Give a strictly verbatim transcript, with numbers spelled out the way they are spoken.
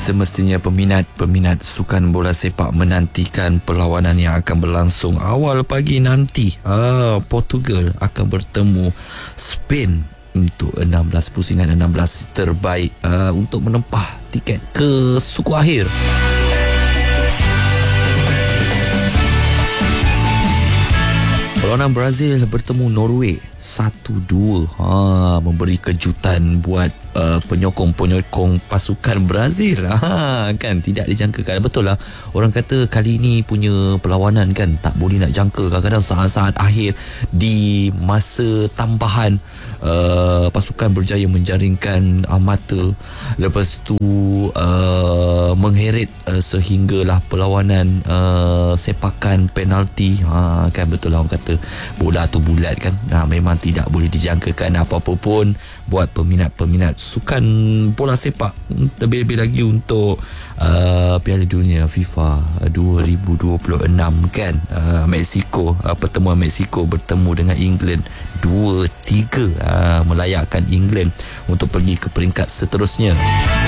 Semestinya peminat-peminat sukan bola sepak menantikan perlawanan yang akan berlangsung awal pagi nanti. Ah, Portugal akan bertemu Spain untuk enam belas pusingan enam belas terbaik uh, untuk menempah tiket ke suku akhir. Perlawanan Brazil bertemu Norway satu dua, ha, memberi kejutan buat uh, penyokong-penyokong pasukan Brazil. Ha, kan tidak dijangkakan. Betul lah, orang kata kali ini punya perlawanan kan tak boleh nak jangka. Kadang-kadang saat-saat akhir di masa tambahan uh, pasukan berjaya menjaringkan uh, mata, lepas tu uh, mengheret uh, sehinggalah perlawanan uh, sepakan penalti. Ha, kan betul lah orang kata bola tu bulat kan. Ha, memang tidak boleh dijangkakan apa-apa pun buat peminat-peminat sukan bola sepak, terlebih lagi untuk uh, Piala Dunia FIFA dua ribu dua puluh enam kan. uh, Mexico, uh, pertemuan Mexico bertemu dengan England dua tiga, uh, melayakkan England untuk pergi ke peringkat seterusnya.